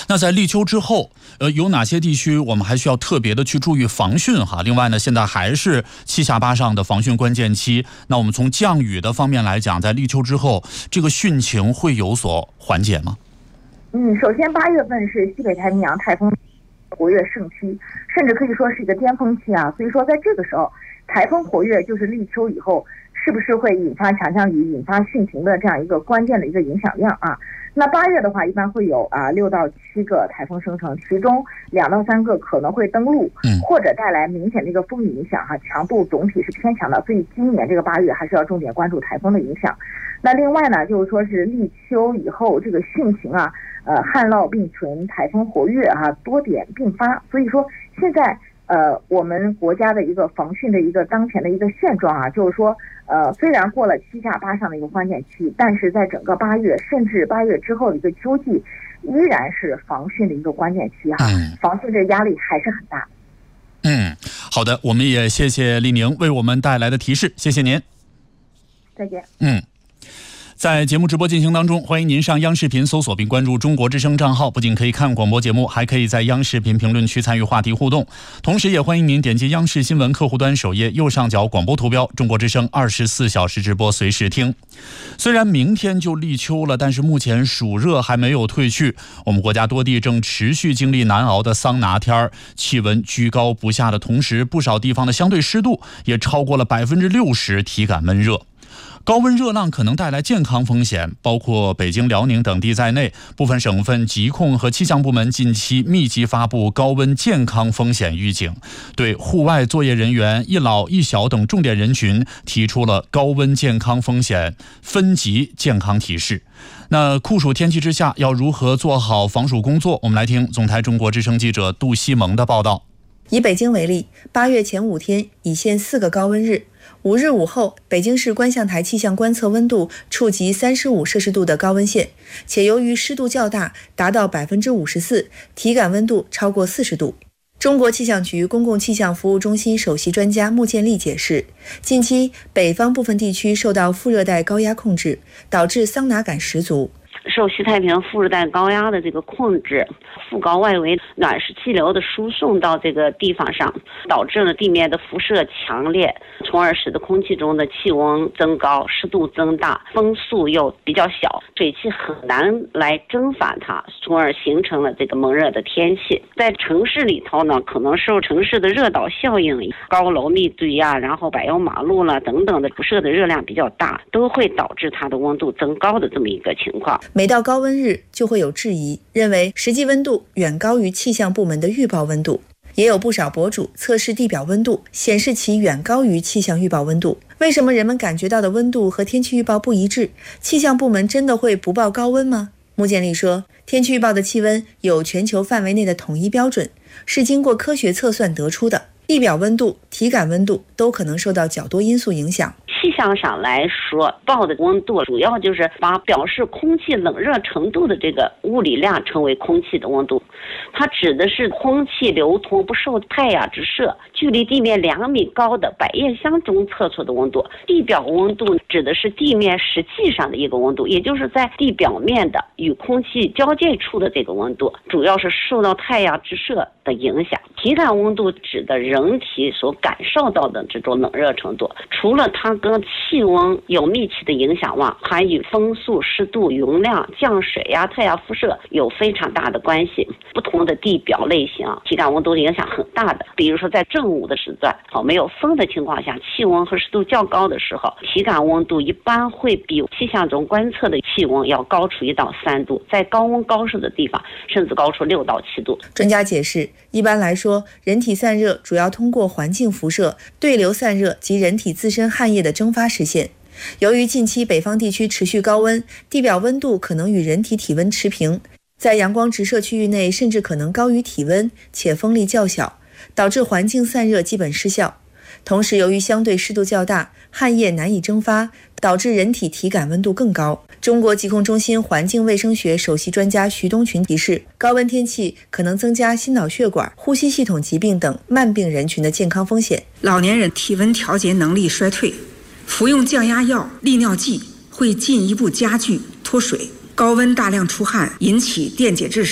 那在立秋之后，有哪些地区我们还需要特别的去注意防汛哈？另外呢，现在还是7下8上的防汛关键期。那我们从降雨的方面来讲，在立秋之后，这个汛情会有所缓解吗？ 首先8月份是西北太平洋台风活跃盛期，甚至可以说是一个巅峰期啊。所以说在这个时候，台风活跃就是立秋以后是不是会引发强降雨、引发汛情的这样一个关键的一个影响量啊。那8月的话，一般会有6到7个台风生成，其中2到3个可能会登陆，或者带来明显的一个风雨影响哈，强度总体是偏强的。所以今年这个8月还是要重点关注台风的影响。那另外呢，就是说是立秋以后这个汛情啊，旱涝并存，台风活跃啊，多点并发。所以说现在我们国家的一个防汛的一个当前的一个现状啊，就是说虽然过了7下8上的一个关键期，但是在整个8月甚至8月之后的一个秋季，依然是防汛的一个关键期哈，防汛这压力还是很大。 好的，我们也谢谢丽宁为我们带来的提示，谢谢您。 再见。 在节目直播进行当中，欢迎您上央视频搜索并关注中国之声账号，不仅可以看广播节目，还可以在央视频评论区参与话题互动。同时也欢迎您点击央视新闻客户端首页右上角广播图标，中国之声24小时直播随时听。虽然明天就立秋了，但是目前暑热还没有退去，我们国家多地正持续经历难熬的桑拿天，气温居高不下的同时，不少地方的相对湿度也超过了60%，体感闷热。高温热浪可能带来健康风险，包括北京、辽宁等地在内，部分省份疾控和气象部门近期密集发布高温健康风险预警，对户外作业人员、一老一小等重点人群提出了高温健康风险分级健康提示。那酷暑天气之下，要如何做好防暑工作？我们来听总台中国之声记者杜西蒙的报道。 以北京为例，8月前5天已现4个高温日。5日午后，北京市观象台气象观测温度触及35摄氏度的高温线，且由于湿度较大，达到54%，体感温度超过40度。中国气象局公共气象服务中心首席专家穆建立解释，近期北方部分地区受到副热带高压控制，导致桑拿感十足。 受西太平洋副热带高压的这个控制，副高外围暖湿气流的输送到这个地方上，导致了地面的辐射强烈，从而使得空气中的气温增高，湿度增大，风速又比较小，水汽很难来蒸发它，从而形成了这个闷热的天气。在城市里头呢，可能受城市的热岛效应，高楼密堆啊，然后柏油马路了等等的辐射的热量比较大，都会导致它的温度增高的这么一个情况。 每到高温日就会有质疑，认为实际温度远高于气象部门的预报温度，也有不少博主测试地表温度，显示其远高于气象预报温度。为什么人们感觉到的温度和天气预报不一致？气象部门真的会不报高温吗？穆建立说，天气预报的气温有全球范围内的统一标准，是经过科学测算得出的。地表温度、体感温度都可能受到较多因素影响。 气象上来说，报的温度主要就是把表示空气冷热程度的这个物理量称为空气的温度，它指的是空气流通不受太阳直射，距离地面2米高的百叶箱中测出的温度。地表温度指的是地面实际上的一个温度，也就是在地表面的与空气交界处的这个温度，主要是受到太阳直射的影响。体感温度指的人体所感受到的这种冷热程度，除了它跟气温有密切的影响外，还与风速、湿度、云量、降水呀、太阳辐射有非常大的关系。不同的地表类型，体感温度的影响很大的。比如说在正午的时段，没有风的情况下，气温和湿度较高的时候，体感温度一般会比气象中观测的气温要高出1到3度，在高温高湿的地方甚至高出6到7度。 专家解释，一般来说，人体散热主要通过环境辐射、对流散热及人体自身汗液的蒸发实现。由于近期北方地区持续高温，地表温度可能与人体体温持平，在阳光直射区域内甚至可能高于体温，且风力较小，导致环境散热基本失效。同时，由于相对湿度较大，汗液难以蒸发，导致人体体感温度更高。中国疾控中心环境卫生学首席专家徐东群提示，高温天气可能增加心脑血管、呼吸系统疾病等慢病人群的健康风险。 老年人体温调节能力衰退，服用降压药、利尿剂会进一步加剧脱水。高温大量出汗引起电解质